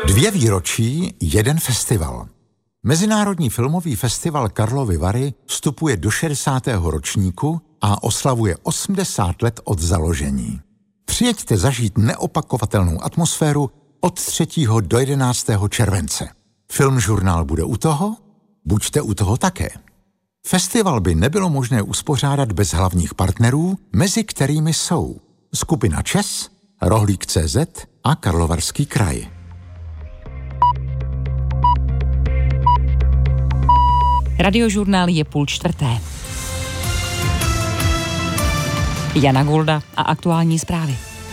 2 výročí, 1 festival. Mezinárodní filmový festival Karlovy Vary vstupuje do 60. ročníku a oslavuje 80 let od založení. Přijeďte zažít neopakovatelnou atmosféru od 3. do 11. července. Filmžurnál bude u toho? Buďte u toho také. Festival by nebylo možné uspořádat bez hlavních partnerů, mezi kterými jsou skupina ČES, Rohlík.cz a Karlovarský kraj. Radiožurnál je 3:30. Jana Golda a aktuální zprávy.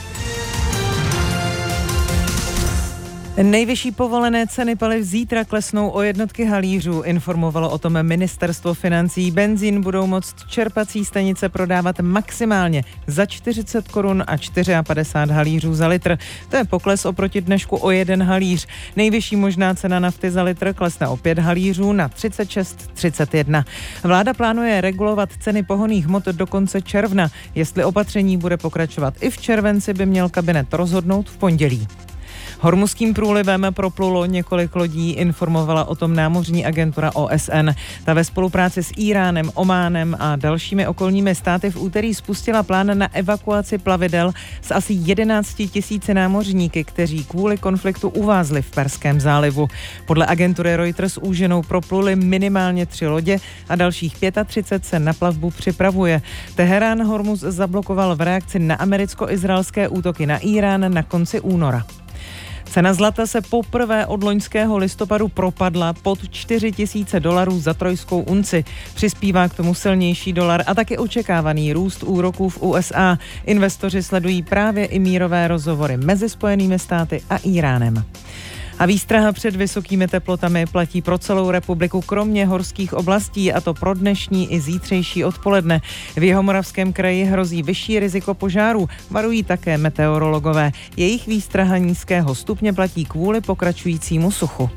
Nejvyšší povolené ceny paliv zítra klesnou o jednotky halířů, informovalo o tom ministerstvo financí. Benzín budou moct čerpací stanice prodávat maximálně za 40 korun a 54 halířů za litr. To je pokles oproti dnešku o 1 halíř. Nejvyšší možná cena nafty za litr klesne o 5 halířů na 36,31. Vláda plánuje regulovat ceny pohonných hmot do konce června. Jestli opatření bude pokračovat i v červenci, by měl kabinet rozhodnout v pondělí. Hormuzským průlivem proplulo několik lodí, informovala o tom námořní agentura OSN. Ta ve spolupráci s Íránem, Ománem a dalšími okolními státy v úterý spustila plán na evakuaci plavidel s asi 11 000 námořníky, kteří kvůli konfliktu uvázli v Perském zálivu. Podle agentury Reuters úženou propluli minimálně 3 lodě a dalších 35 se na plavbu připravuje. Teherán Hormuz zablokoval v reakci na americko-izraelské útoky na Írán na konci února. Cena zlata se poprvé od loňského listopadu propadla pod $4 000 za trojskou unci. Přispívá k tomu silnější dolar a taky očekávaný růst úroků v USA. Investoři sledují právě i mírové rozhovory mezi Spojenými státy a Íránem. A výstraha před vysokými teplotami platí pro celou republiku, kromě horských oblastí, a to pro dnešní i zítřejší odpoledne. V Jihomoravském kraji hrozí vyšší riziko požárů, varují také meteorologové. Jejich výstraha nízkého stupně platí kvůli pokračujícímu suchu.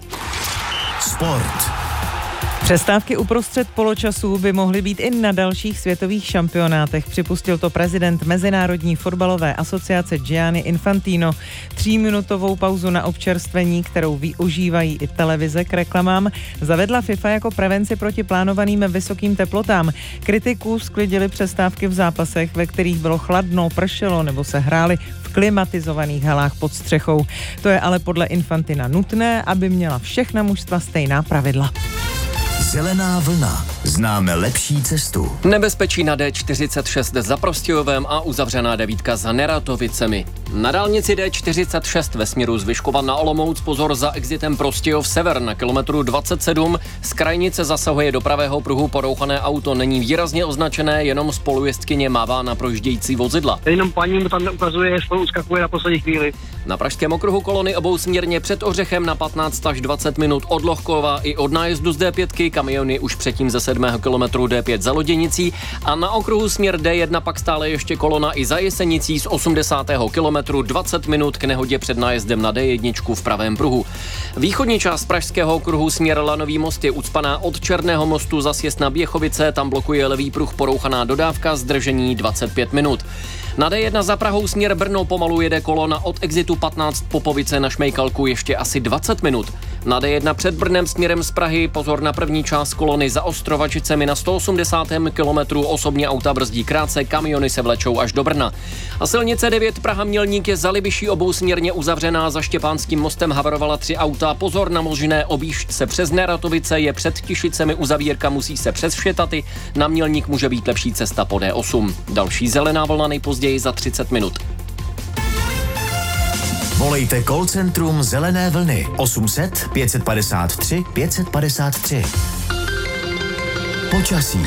Sport. Přestávky uprostřed poločasů by mohly být i na dalších světových šampionátech. Připustil to prezident Mezinárodní fotbalové asociace Gianni Infantino. 3minutovou pauzu na občerstvení, kterou využívají i televize k reklamám, zavedla FIFA jako prevenci proti plánovaným vysokým teplotám. Kritiků sklidily přestávky v zápasech, ve kterých bylo chladno, pršelo nebo se hráli v klimatizovaných halách pod střechou. To je ale podle Infantina nutné, aby měla všechna mužstva stejná pravidla. Zelená vlna. Známe lepší cestu. Nebezpečí na D46 za Prostějovem a uzavřená 9 za Neratovicemi. Na dálnici D46 ve směru z Vyškova na Olomouc pozor za exitem Prostějov sever na kilometru 27. Z krajnice zasahuje do pravého pruhu porouchané auto. Není výrazně označené, jenom spolujezdkyně mává na projíždějící vozidla. Jenom paní mu tam neukazuje, že spolu uskakuje na poslední chvíli. Na pražském okruhu kolony obousměrně před Ořechem na 15 až 20 minut od Lohkova i od nájezdu z D5, kamiony už předtím ze 7. kilometru D5 za Loděnicí a na okruhu směr D1 pak stále ještě kolona i za Jesenicí z 80. kilometru 20 minut k nehodě před nájezdem na D1 v pravém pruhu. Východní část pražského okruhu směr Lanový most je ucpaná od Černého mostu za sjezd na Běchovice, tam blokuje levý pruh porouchaná dodávka, zdržení 25 minut. Na D1 za Prahou směr Brno pomalu jede kolona od exitu 15 Popovice na Šmejkalku ještě asi 20 minut. Na D1 před Brnem směrem z Prahy pozor na první část kolony za Ostrovačicemi na 180. kilometru, osobní auta brzdí krátce, kamiony se vlečou až do Brna. A silnice 9 Praha Mělník je za Libiší obousměrně uzavřená, za Štěpánským mostem havarovala 3 auta, pozor na možné objížďce přes Neratovice, je před Tišicemi uzavírka, musí se přes Všetaty, na Mělník může být lepší cesta po D8. Další zelená vlna nejpozději za 30 minut. Volejte call centrum Zelené vlny 800 553 553. Počasí.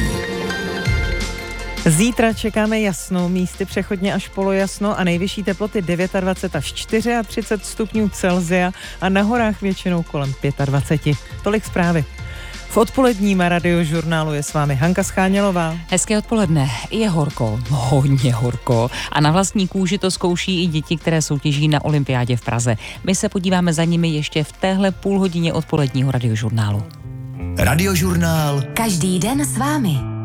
Zítra čekáme jasno, místy přechodně až polojasno a nejvyšší teploty 29 až 34 stupňů Celsia a na horách většinou kolem 25. Tolik zprávy. V odpoledním radiožurnálu je s vámi Hanka Schánělová. Hezké odpoledne. Je horko, hodně horko. A na vlastní kůži to zkouší i děti, které soutěží na olympiádě v Praze. My se podíváme za nimi ještě v téhle půlhodině odpoledního radiožurnálu. Radiožurnál. Každý den s vámi.